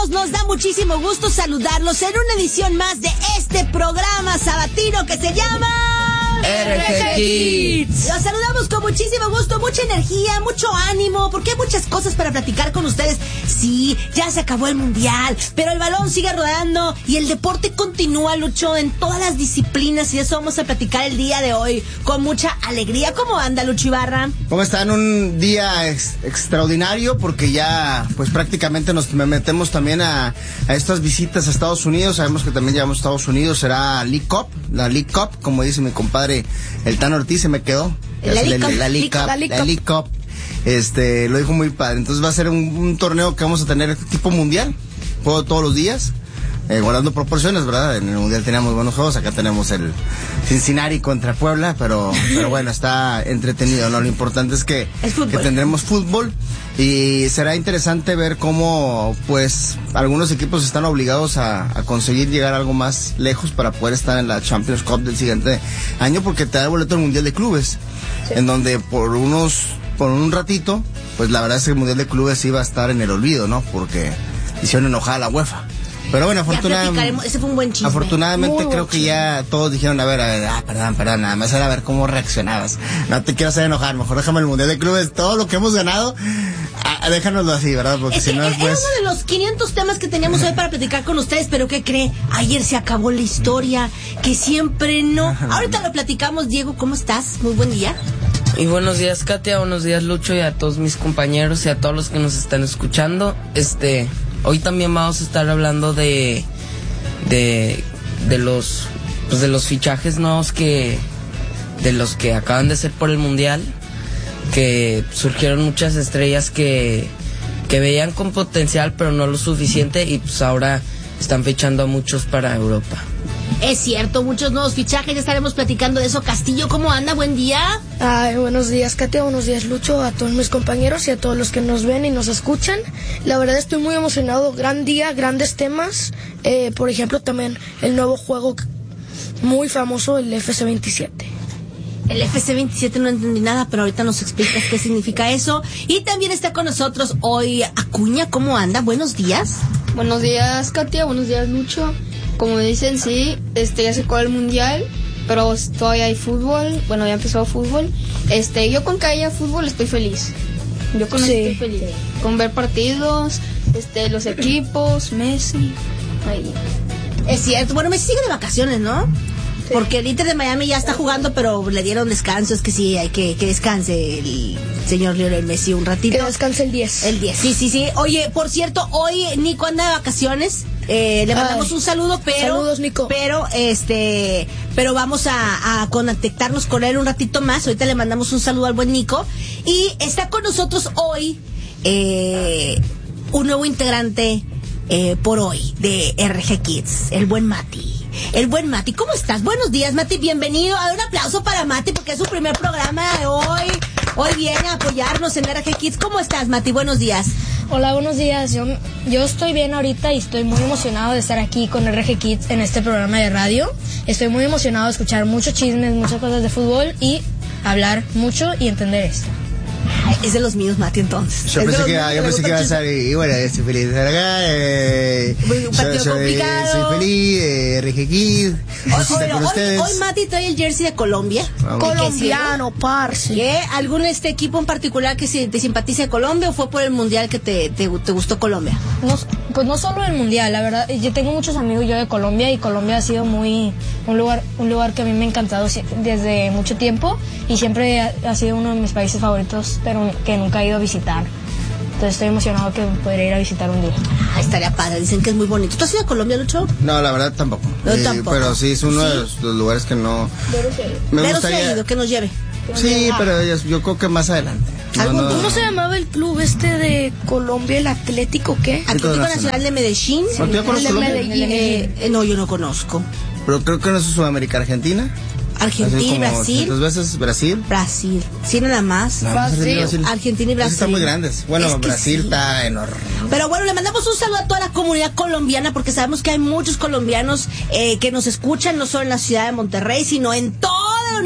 Nos da muchísimo gusto saludarlos en una edición más de este programa sabatino que se llama RG Kids. Los saludamos con muchísimo gusto, mucha energía, mucho ánimo, porque hay muchas cosas para platicar con ustedes. Sí, ya se acabó el mundial, pero el balón sigue rodando y el deporte continúa, Lucho, en todas las disciplinas, y eso vamos a platicar el día de hoy con mucha alegría. ¿Cómo anda, Lucho Ibarra? ¿Cómo están? Un día extraordinario, porque ya pues prácticamente nos metemos también a estas visitas a Estados Unidos. Sabemos que también llegamos a Estados Unidos, será la League Cup, como dice mi compadre el Tano Ortiz, se me quedó. La League Cup. Lo dijo muy padre. Entonces va a ser un torneo que vamos a tener tipo mundial, juego todos los días, guardando proporciones, ¿verdad? En el mundial teníamos buenos juegos, acá tenemos el Cincinnati contra Puebla, pero bueno, está entretenido, ¿no? Lo importante es que tendremos fútbol, y será interesante ver cómo pues algunos equipos están obligados a conseguir llegar algo más lejos para poder estar en la Champions Cup del siguiente año, porque te da el boleto al Mundial de Clubes, sí, en donde por un ratito, pues la verdad es que el Mundial de Clubes iba a estar en el olvido, ¿no? Porque hicieron enojar a la UEFA. Pero bueno, ese fue un buen chisme. Afortunadamente creo que ya todos dijeron, perdón, nada más era a ver cómo reaccionabas. No te quiero hacer enojar, mejor déjame el Mundial de Clubes, todo lo que hemos ganado, déjanoslo así, ¿verdad? Porque si no después... Era uno de los 500 temas que teníamos hoy para platicar con ustedes, pero ¿qué cree? Ayer se acabó la historia, que siempre no. Ahorita lo platicamos. Diego, ¿cómo estás? Muy buen día. Y buenos días, Katia, buenos días, Lucho, y a todos mis compañeros y a todos los que nos están escuchando. Hoy también vamos a estar hablando de los fichajes nuevos de los que acaban de ser por el mundial, que surgieron muchas estrellas que veían con potencial pero no lo suficiente, y pues ahora están fichando a muchos para Europa. Es cierto, muchos nuevos fichajes, ya estaremos platicando de eso. Castillo, ¿cómo anda? Buen día. Buenos días, Katia, buenos días, Lucho, a todos mis compañeros y a todos los que nos ven y nos escuchan. La verdad estoy muy emocionado, gran día, grandes temas. Por ejemplo, también el nuevo juego muy famoso, el FC27. El FC27 no entendí nada, pero ahorita nos explicas qué significa eso. Y también está con nosotros hoy Acuña, ¿cómo anda? Buenos días. Buenos días, Katia, buenos días, Lucho. Como dicen, sí, ya se acabó el mundial, pero todavía hay fútbol. Bueno, ya empezó fútbol. Yo con que haya fútbol estoy feliz. Yo con eso estoy feliz. Con ver partidos, los equipos, Messi. Ahí. Es cierto. Bueno, Messi sigue de vacaciones, ¿no? Sí. Porque el Inter de Miami ya está jugando, pero le dieron descanso. Es que sí, hay que descanse el señor Lionel Messi un ratito. Que descanse el 10. El 10, sí. Oye, por cierto, hoy Nico anda de vacaciones. Le mandamos un saludo, pero saludos, Nico. Pero vamos a contactarnos con él un ratito más. Ahorita le mandamos un saludo al buen Nico. Y está con nosotros hoy un nuevo integrante por hoy de RG Kids, el buen Mati. ¿Cómo estás? Buenos días, Mati, bienvenido. Un aplauso para Mati porque es su primer programa de hoy. Hoy viene a apoyarnos en RG Kids. ¿Cómo estás, Mati? Buenos días. Hola, buenos días. Yo estoy bien ahorita y estoy muy emocionado de estar aquí con RG Kids en este programa de radio. Estoy muy emocionado de escuchar muchos chismes, muchas cosas de fútbol y hablar mucho y entender esto. Es de los míos, Mati, entonces. Yo pensé que iba a ser, y bueno, estoy feliz de estar acá. Un partido complicado. Soy feliz, RG Kids. Hoy Mati trae el jersey de Colombia. Colombiano, parce. ¿Qué? ¿Algún equipo en particular que te simpatice de Colombia, o fue por el mundial que te gustó Colombia? Pues no solo el mundial, la verdad. Yo tengo muchos amigos de Colombia, y Colombia ha sido un lugar que a mí me ha encantado desde mucho tiempo, y siempre ha sido uno de mis países favoritos, pero que nunca he ido a visitar. Entonces estoy emocionado que podré ir a visitar un día. Estaría padre, dicen que es muy bonito. ¿Tú has ido a Colombia, Lucho? No, la verdad tampoco. Tampoco. Pero sí es uno de los lugares que no... Me gustaría... que nos lleve. Sí, pero yo creo que más adelante. ¿Cómo se llamaba el club de Colombia, el Atlético qué? Atlético Nacional de Medellín. ¿No te conozco Medellín? No, yo no conozco. Pero creo que no es Sudamérica, Argentina. Argentina, Brasil. ¿Dos veces Brasil? Brasil. Sí, nada más. No, Brasil. Argentina y Brasil. Están muy grandes. Bueno, Brasil está enorme. Pero bueno, le mandamos un saludo a toda la comunidad colombiana, porque sabemos que hay muchos colombianos que nos escuchan, no solo en la ciudad de Monterrey, sino en toda la Unión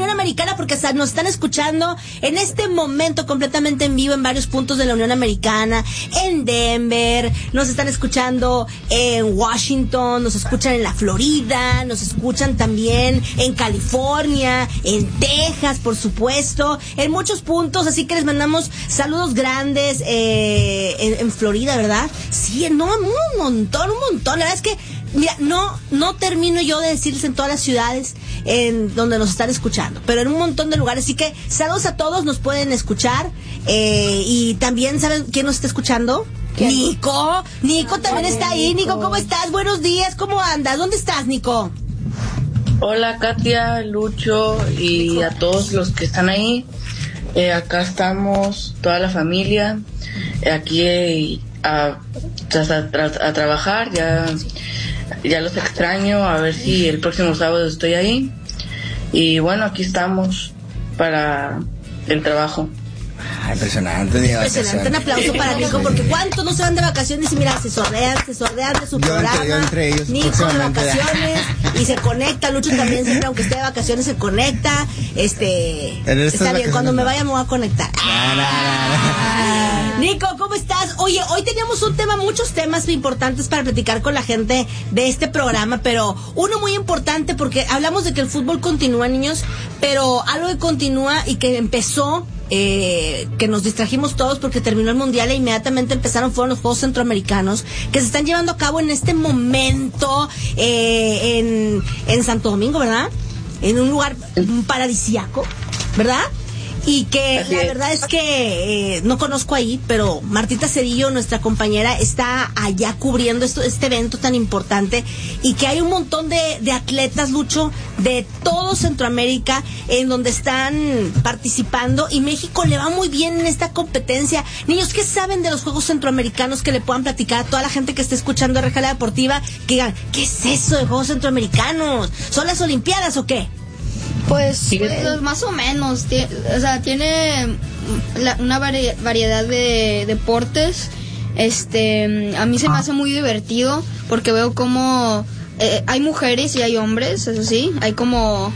Unión Americana porque nos están escuchando en este momento completamente en vivo en varios puntos de la Unión Americana, en Denver, nos están escuchando en Washington, nos escuchan en la Florida, nos escuchan también en California, en Texas, por supuesto, en muchos puntos, así que les mandamos saludos grandes en Florida, ¿verdad? Sí, no, un montón. La verdad es que, mira, no termino yo de decirles en todas las ciudades en donde nos están escuchando, pero en un montón de lugares, así que saludos a todos, nos pueden escuchar, y también, ¿saben quién nos está escuchando? ¿Quién? Nico también está ahí. Nico, ¿cómo estás? Buenos días, ¿cómo andas? ¿Dónde estás, Nico? Hola, Katia, Lucho y a todos los que están ahí. Acá estamos, toda la familia, aquí a trabajar, ya los extraño, a ver si el próximo sábado estoy ahí. Y bueno, aquí estamos para el trabajo. Impresionante, un aplauso para Nico, porque ¿cuántos no se van de vacaciones? Y mira, se sordean de su programa. Yo entre ellos, Nico de vacaciones y se conecta. Lucho también siempre, aunque esté de vacaciones, se conecta. Está bien, cuando me vaya me voy a conectar. Nico, ¿cómo estás? Oye, hoy teníamos muchos temas importantes para platicar con la gente de este programa, pero uno muy importante porque hablamos de que el fútbol continúa, niños, pero algo que continúa y que empezó, que nos distrajimos todos porque terminó el mundial e inmediatamente fueron los Juegos Centroamericanos que se están llevando a cabo en este momento en Santo Domingo, ¿verdad? En un lugar paradisíaco, ¿verdad? Y que la verdad es que no conozco ahí, pero Martita Cedillo, nuestra compañera, está allá cubriendo este evento tan importante, y que hay un montón de atletas, Lucho, de todo Centroamérica en donde están participando, y México le va muy bien en esta competencia. Niños, ¿qué saben de los Juegos Centroamericanos que le puedan platicar a toda la gente que esté escuchando RG Deportiva? Que digan, ¿qué es eso de Juegos Centroamericanos? ¿Son las Olimpiadas o qué? Pues más o menos, tiene una variedad de deportes. A mí se me hace muy divertido porque veo como hay mujeres y hay hombres, eso sí, hay como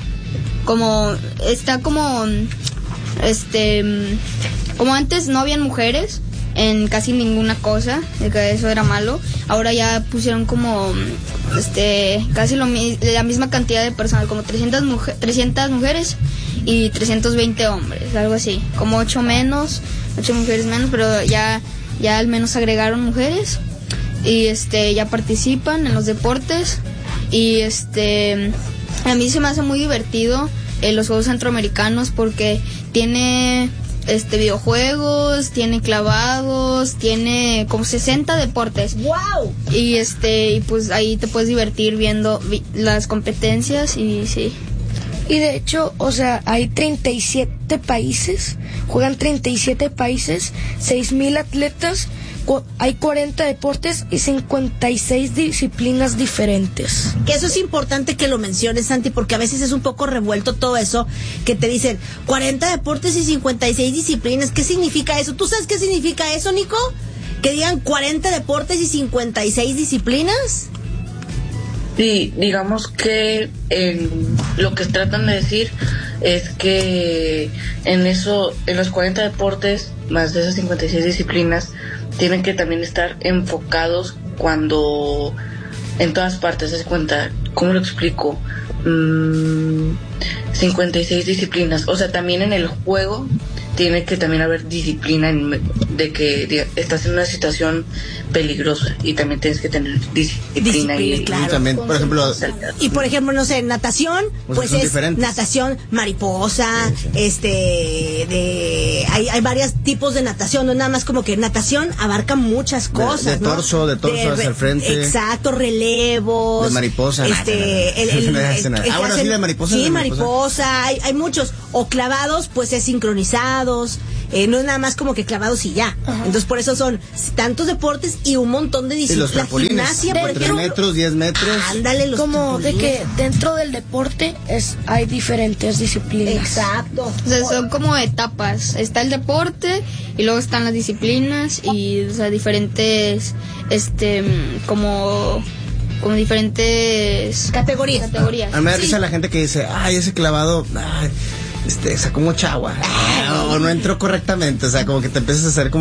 antes no habían mujeres en casi ninguna cosa, de que eso era malo. Ahora ya pusieron como casi la misma cantidad de personas, como 300 mujeres y 320 hombres, algo así, como 8 mujeres menos, pero ya al menos agregaron mujeres y ya participan en los deportes. Y a mí se me hace muy divertido los Juegos Centroamericanos porque tiene videojuegos, tiene clavados, tiene como 60 deportes. ¡Wow! Y pues ahí te puedes divertir viendo las competencias y sí. Y de hecho, hay 37 países, juegan 37 países, 6,000 atletas, hay 40 deportes y 56 disciplinas diferentes. Que eso es importante que lo menciones, Santi, porque a veces es un poco revuelto todo eso, que te dicen 40 deportes y 56 disciplinas. ¿Qué significa eso? ¿Tú sabes qué significa eso, Nico? Que digan 40 deportes y 56 disciplinas. Sí, digamos que lo que tratan de decir es que en los 40 deportes, más de esas 56 disciplinas, tienen que también estar enfocados cuando en todas partes. ¿Se cuenta? ¿Cómo lo explico? 56 disciplinas. O sea, también en el juego tiene que también haber disciplina de que estás en una situación peligrosa y también tienes que tener disciplina y claro. Y también, por ejemplo, no sé, natación, pues es diferentes. Natación mariposa, sí. Hay varios tipos de natación, no nada más como que natación abarca muchas cosas, de torso hacia el frente. Exacto, relevos. De mariposa. Bueno, sí, de mariposa. Sí, mariposa, hay muchos. O clavados, pues es sincronizados. No es nada más como que clavados y ya. Ajá. Entonces por eso son tantos deportes y un montón de disciplinas. Y los trampolines, gimnasia, por 3 metros, 10 metros. Ándale, los como trampolines. De que dentro del deporte hay diferentes disciplinas. Exacto. O sea, son como etapas. Está el deporte y luego están las disciplinas y diferentes como diferentes categorías. A mí me da risa la gente que dice, ese clavado, sacó mucha agua. O no entró correctamente, o sea, como que te empiezas a hacer como